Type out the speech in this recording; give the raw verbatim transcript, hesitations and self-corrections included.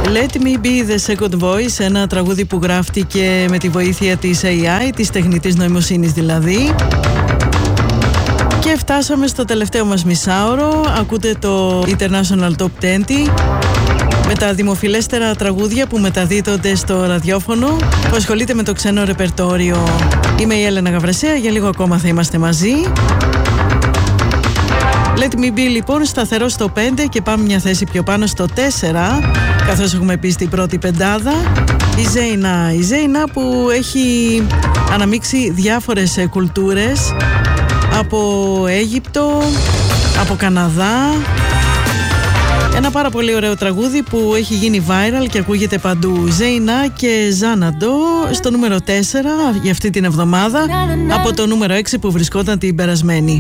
Let me be the second voice, ένα τραγούδι που γράφτηκε με τη βοήθεια της έι άι, της τεχνητής νοημοσύνης δηλαδή. Και φτάσαμε στο τελευταίο μας μισάωρο. Ακούτε το International Top είκοσι με τα δημοφιλέστερα τραγούδια που μεταδίδονται στο ραδιόφωνο που ασχολείται με το ξένο ρεπερτόριο. Είμαι η Έλενα Γαβρεσέα, για λίγο ακόμα θα είμαστε μαζί. Let me be λοιπόν σταθερό στο πέντε και πάμε μια θέση πιο πάνω στο τέσσερα, καθώς έχουμε πει στην πρώτη πεντάδα. Η Ζέινα, η Ζέινα που έχει αναμίξει διάφορες κουλτούρες, από Αίγυπτο, από Καναδά. Ένα πάρα πολύ ωραίο τραγούδι που έχει γίνει viral και ακούγεται παντού. Ζέινα και Ζάναντο στο νούμερο τέσσερα για αυτή την εβδομάδα, από το νούμερο έξι που βρισκόταν την περασμένη.